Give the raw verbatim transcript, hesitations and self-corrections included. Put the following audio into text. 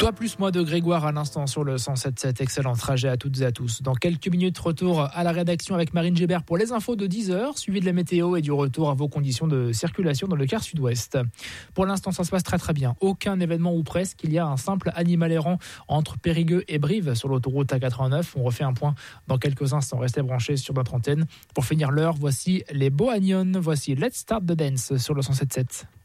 Toi plus moi de Grégoire à l'instant sur le cent sept sept. Excellent trajet à toutes et à tous. Dans quelques minutes, retour à la rédaction avec Marine Gébert pour les infos de dix heures, suivi de la météo et du retour à vos conditions de circulation dans le quart sud-ouest. Pour l'instant, ça se passe très très bien. Aucun événement ou presque. Il y a un simple animal errant entre Périgueux et Brive sur l'autoroute A quatre-vingt-neuf. On refait un point dans quelques instants. Restez branchés sur notre antenne. Pour finir l'heure, voici les Bohanion. Voici Let's Start the Dance sur le cent sept sept.